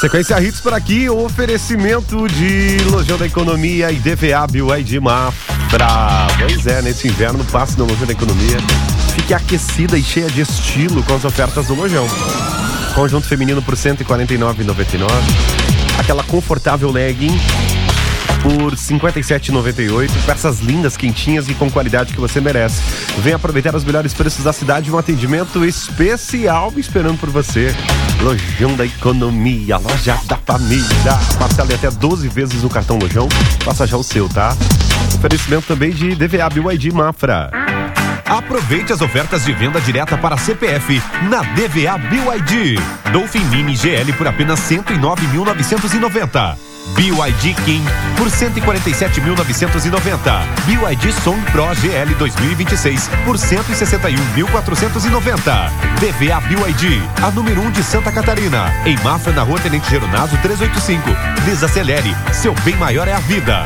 Sequência Hits por aqui, oferecimento de Lojão da Economia e DVA BYD Mafra. Pois é, nesse inverno, passe no Lojão da Economia. Fique aquecida e cheia de estilo com as ofertas do Lojão. Conjunto feminino por R$ 149,99. Aquela confortável legging por R$ 57,98. Peças lindas, quentinhas e com qualidade que você merece. Venha aproveitar os melhores preços da cidade e um atendimento especial me esperando por você. Lojão da Economia, loja da família. Parcela até 12 vezes no cartão Lojão. Faça já o seu, tá? Oferecimento também de DVA BYD Mafra. Aproveite as ofertas de venda direta para CPF na DVA BYD. Dolphin Mini GL por apenas R$ 109.990. BYD King por R$ 147.990. BYD Song Pro GL 2026 por R$ 161.490. DVA BYD, a número 1 de Santa Catarina. Em Mafra, na Rua Tenente Geronazo 385. Desacelere, seu bem maior é a vida.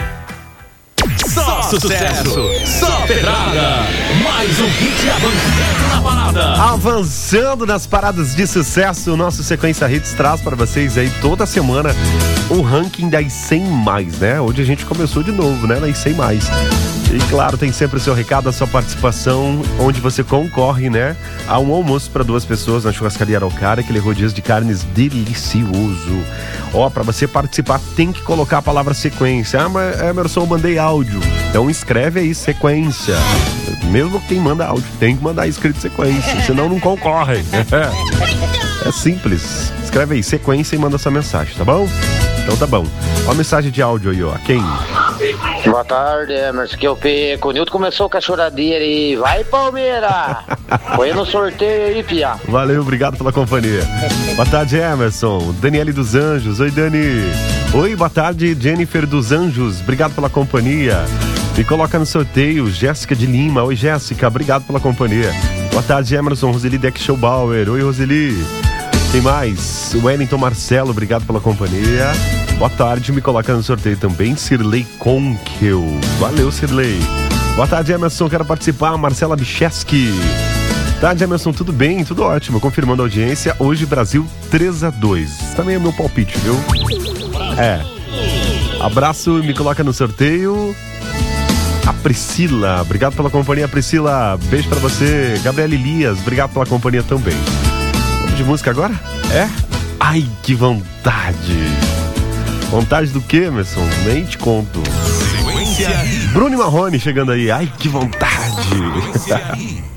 Só sucesso, só pedrada, mais um hit avançando na parada. Avançando nas paradas de sucesso, o nosso Sequência Hits traz para vocês aí toda semana o ranking das 100 mais, né? Hoje a gente começou de novo, né? Nas 100 mais. E claro, tem sempre o seu recado, a sua participação, onde você concorre, né? A um almoço para 2 pessoas na churrascaria Araucária, aquele rodízio de carnes delicioso. Ó, para você participar tem que colocar a palavra sequência. Ah, mas Emerson, eu mandei áudio. Então escreve aí sequência. Mesmo quem manda áudio tem que mandar escrito sequência, senão não concorre. É simples. Escreve aí sequência e manda essa mensagem, tá bom? Então tá bom. Ó a mensagem de áudio aí, ó. Quem? Boa tarde, Emerson, que eu Peco. O Nilton começou com a choradeira e vai, Palmeiras! Foi no sorteio aí, pia. Valeu, obrigado pela companhia. Boa tarde, Emerson. Daniele dos Anjos. Oi, Dani. Oi, boa tarde, Jennifer dos Anjos. Obrigado pela companhia. Me coloca no sorteio, Jéssica de Lima. Oi, Jéssica, obrigado pela companhia. Boa tarde, Emerson. Roseli Deck Schobauer. Oi, Roseli. Quem mais? Wellington Marcelo, obrigado pela companhia. Boa tarde, me coloca no sorteio também, Cirlei Conkel. Valeu, Cirlei. Boa tarde, Emerson, quero participar, Marcela Bicheski. Boa tarde, Emerson, tudo bem? Tudo ótimo, confirmando a audiência. Hoje, Brasil 3-2. Também é meu palpite, viu? Abraço, me coloca no sorteio. A Priscila, obrigado pela companhia, Priscila. Beijo pra você. Gabriela Elias, obrigado pela companhia também. Vamos de música agora? Ai, que vontade. Vontade do quê, Emerson? Nem te conto. Bruno e Marrone chegando aí. Ai, que vontade.